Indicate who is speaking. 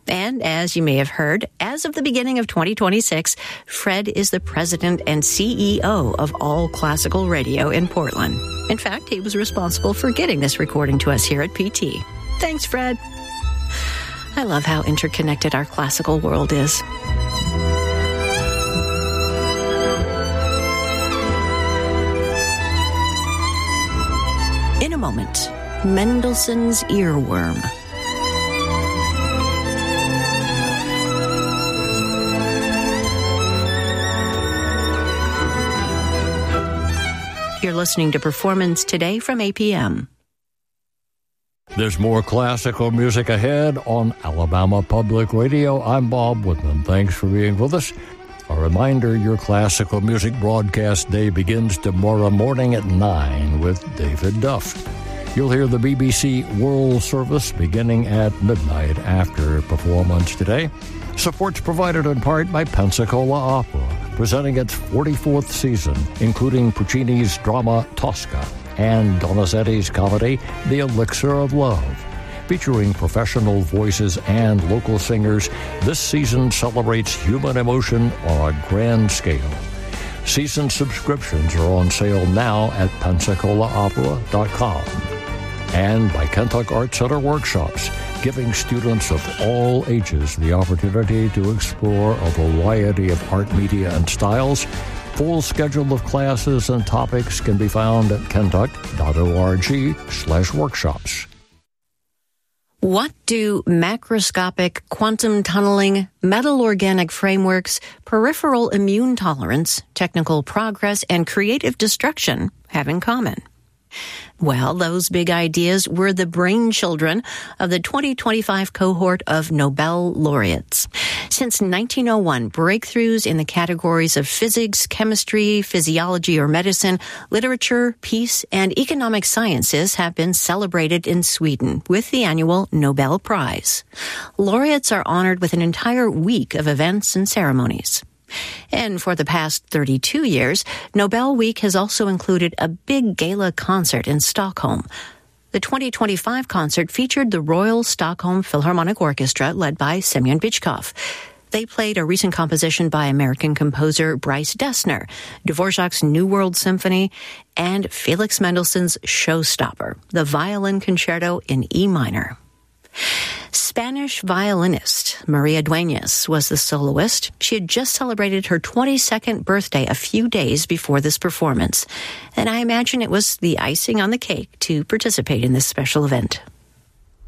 Speaker 1: And as you may have heard, as of the beginning of 2026, Fred is the president and CEO of All Classical Radio in Portland. In fact, he was responsible for getting this recording to us here at PT. Thanks, Fred. I love how interconnected our classical world is. In a moment, Mendelssohn's Earworm. You're listening to Performance Today from APM.
Speaker 2: There's more classical music ahead on Alabama Public Radio. I'm Bob Woodman. Thanks for being with us. A reminder, your classical music broadcast day begins tomorrow morning at 9 with David Duff. You'll hear the BBC World Service beginning at midnight after Performance Today. Support's provided in part by Pensacola Opera, presenting its 44th season, including Puccini's drama Tosca and Donizetti's comedy The Elixir of Love. Featuring professional voices and local singers, this season celebrates human emotion on a grand scale. Season subscriptions are on sale now at PensacolaOpera.com. And by Kentuck Art Center Workshops, giving students of all ages the opportunity to explore a variety of art media and styles. Full schedule of classes and topics can be found at kentuck.org/workshops.
Speaker 1: What do macroscopic quantum tunneling, metal organic frameworks, peripheral immune tolerance, technical progress, and creative destruction have in common? Well, those big ideas were the brainchildren of the 2025 cohort of Nobel laureates. Since 1901, breakthroughs in the categories of physics, chemistry, physiology or medicine, literature, peace, and economic sciences have been celebrated in Sweden with the annual Nobel Prize. Laureates are honored with an entire week of events and ceremonies. And for the past 32 years, Nobel Week has also included a big gala concert in Stockholm. The 2025 concert featured the Royal Stockholm Philharmonic Orchestra, led by Semyon Bychkov. They played a recent composition by American composer Bryce Dessner, Dvorak's New World Symphony, and Felix Mendelssohn's Showstopper, the Violin Concerto in E minor. Spanish violinist Maria Dueñas was the soloist. She had just celebrated her 22nd birthday a few days before this performance, and I imagine it was the icing on the cake to participate in this special event.